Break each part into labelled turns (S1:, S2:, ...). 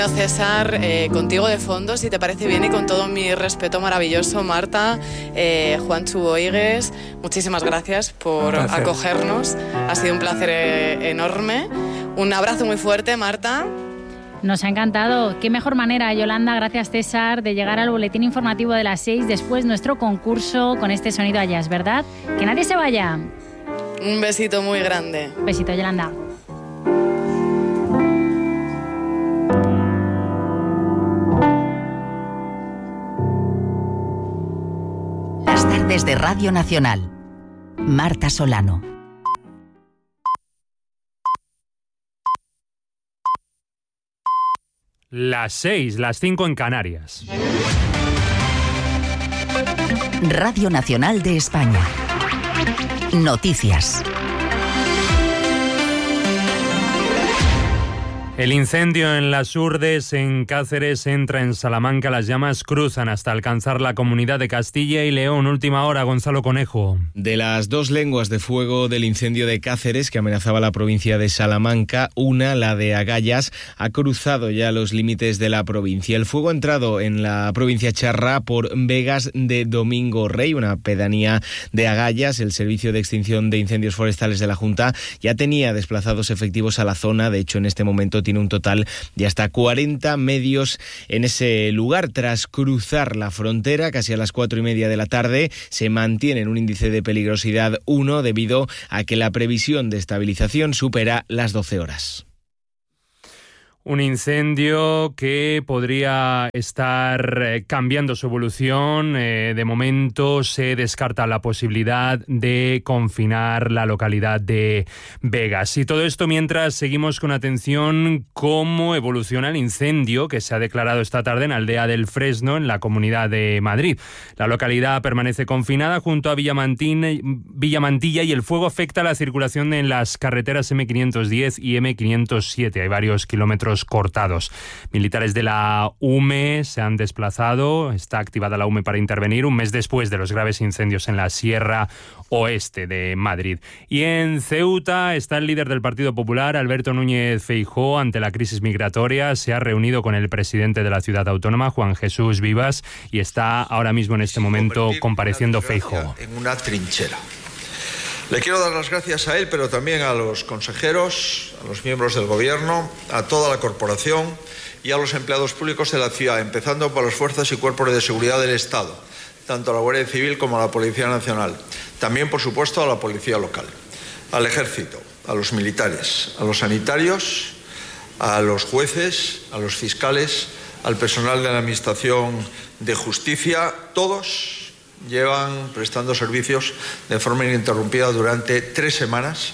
S1: César, contigo de fondo, si te parece bien, y con todo mi respeto maravilloso, Marta, Juanchu Boigues, muchísimas gracias por acogernos. Ha sido un placer enorme. Un abrazo muy fuerte, Marta.
S2: Nos ha encantado. Qué mejor manera, Yolanda, gracias César, de llegar al boletín informativo de las 6, después nuestro concurso con este sonido a jazz, ¿verdad? Que nadie se vaya.
S1: Un besito muy grande.
S2: Un besito, Yolanda.
S3: Las tardes de Radio Nacional. Marta Solano.
S4: Las 6, las 5 en Canarias.
S3: Radio Nacional de España. Noticias.
S4: El incendio en Las Urdes, en Cáceres, entra en Salamanca. Las llamas cruzan hasta alcanzar la comunidad de Castilla y León. Última hora, Gonzalo Conejo.
S5: De las dos lenguas de fuego del incendio de Cáceres, que amenazaba la provincia de Salamanca, una, la de Agallas, ha cruzado ya los límites de la provincia. El fuego ha entrado en la provincia charra por Vegas de Domingo Rey, una pedanía de Agallas. El Servicio de Extinción de Incendios Forestales de la Junta ya tenía desplazados efectivos a la zona. De hecho, en este momento tiene un total de hasta 40 medios en ese lugar. Tras cruzar la frontera, casi a las 4:30 de la tarde, se mantiene en un índice de peligrosidad 1 debido a que la previsión de estabilización supera las 12 horas.
S4: Un incendio que podría estar cambiando su evolución. De momento se descarta la posibilidad de confinar la localidad de Vegas. Y todo esto mientras seguimos con atención cómo evoluciona el incendio que se ha declarado esta tarde en Aldea del Fresno, en la Comunidad de Madrid. La localidad permanece confinada junto a Villamantilla y el fuego afecta la circulación en las carreteras M510 y M507. Hay varios kilómetros cortados. Militares de la UME se han desplazado. Está activada la UME para intervenir un mes después de los graves incendios en la Sierra Oeste de Madrid. Y en Ceuta está el líder del Partido Popular, Alberto Núñez Feijóo, ante la crisis migratoria. Se ha reunido con el presidente de la ciudad autónoma, Juan Jesús Vivas, y está ahora mismo en este momento compareciendo Feijóo.
S6: En una trinchera. Le quiero dar las gracias a él, pero también a los consejeros, a los miembros del Gobierno, a toda la corporación y a los empleados públicos de la ciudad, empezando por las fuerzas y cuerpos de seguridad del Estado, tanto a la Guardia Civil como a la Policía Nacional. También, por supuesto, a la Policía Local, al Ejército, a los militares, a los sanitarios, a los jueces, a los fiscales, al personal de la Administración de Justicia. Todos llevan prestando servicios de forma ininterrumpida durante 3 semanas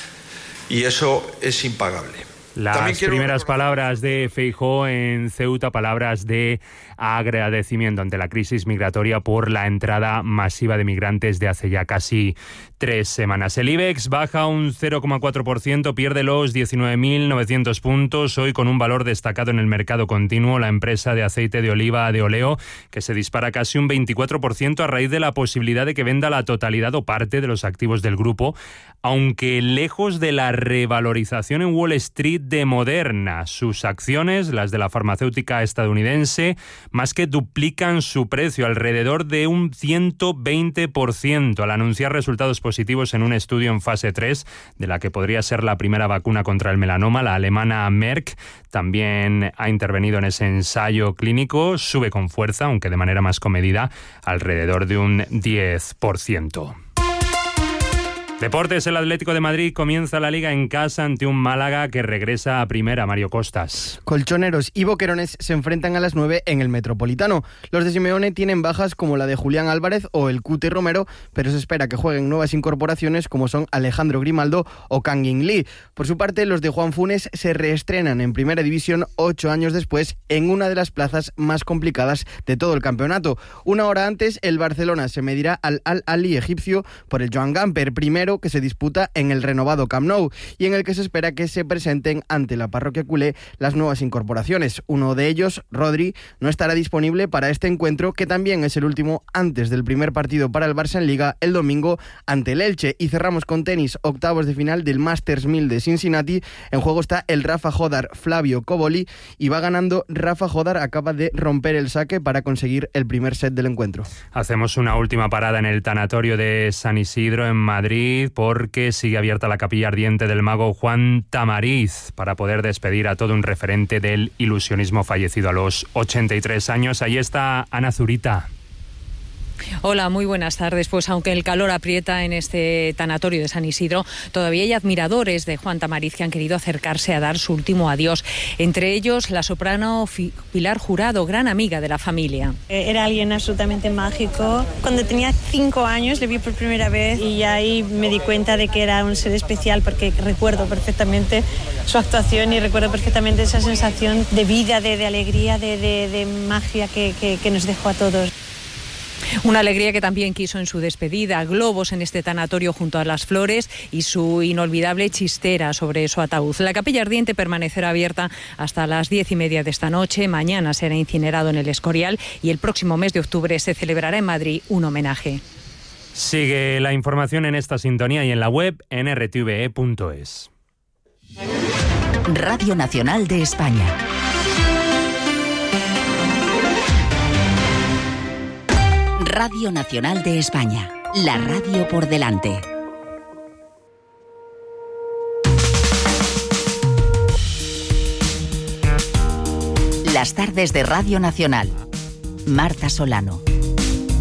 S6: y eso es impagable.
S4: Las primeras palabras de Feijóo en Ceuta, palabras de agradecimiento ante la crisis migratoria por la entrada masiva de migrantes de hace ya casi 3 semanas. El IBEX baja un 0,4%, pierde los 19.900 puntos, hoy con un valor destacado en el mercado continuo, la empresa de aceite de oliva de Oleo, que se dispara casi un 24% a raíz de la posibilidad de que venda la totalidad o parte de los activos del grupo, aunque lejos de la revalorización en Wall Street de Moderna. Sus acciones, las de la farmacéutica estadounidense, más que duplican su precio, alrededor de un 120%, al anunciar resultados positivos en un estudio en fase 3, de la que podría ser la primera vacuna contra el melanoma. La alemana Merck también ha intervenido en ese ensayo clínico, sube con fuerza, aunque de manera más comedida, alrededor de un 10%. Deportes, el Atlético de Madrid comienza la Liga en casa ante un Málaga que regresa a primera. Mario Costas.
S7: Colchoneros y boquerones se enfrentan a las 9 en el Metropolitano. Los de Simeone tienen bajas como la de Julián Álvarez o el Cuti Romero, pero se espera que jueguen nuevas incorporaciones como son Alejandro Grimaldo o Kang In Lee. Por su parte, los de Juan Funes se reestrenan en Primera División 8 años después en una de las plazas más complicadas de todo el campeonato. Una hora antes, el Barcelona se medirá al Al-Ahly egipcio por el Joan Gamper. Primero pero que se disputa en el renovado Camp Nou y en el que se espera que se presenten ante la parroquia culé las nuevas incorporaciones. Uno de ellos, Rodri, no estará disponible para este encuentro, que también es el último antes del primer partido para el Barça en Liga el domingo ante el Elche. Y cerramos con tenis, octavos de final del Masters 1000 de Cincinnati. En juego está el Rafa Jodar Flavio Coboli y va ganando Rafa Jodar. Acaba de romper el saque para conseguir el primer set del encuentro.
S4: Hacemos una última parada en el tanatorio de San Isidro en Madrid, porque sigue abierta la capilla ardiente del mago Juan Tamariz para poder despedir a todo un referente del ilusionismo fallecido a los 83 años. Ahí está Ana Zurita.
S8: Hola, muy buenas tardes. Pues aunque el calor aprieta en este tanatorio de San Isidro, todavía hay admiradores de Juan Tamariz que han querido acercarse a dar su último adiós. Entre ellos, la soprano Pilar Jurado, gran amiga de la familia.
S9: Era alguien absolutamente mágico. Cuando tenía 5 años le vi por primera vez y ahí me di cuenta de que era un ser especial, porque recuerdo perfectamente su actuación y recuerdo perfectamente esa sensación de vida, de alegría, de magia que nos dejó a todos.
S8: Una alegría que también quiso en su despedida, globos en este tanatorio junto a las flores y su inolvidable chistera sobre su ataúd. La capilla ardiente permanecerá abierta hasta las 10:30 de esta noche. Mañana será incinerado en el Escorial y el próximo mes de octubre se celebrará en Madrid un homenaje.
S4: Sigue la información en esta sintonía y en la web en rtve.es.
S3: Radio Nacional de España. Radio Nacional de España, la radio por delante. Las tardes de Radio Nacional. Marta Solano.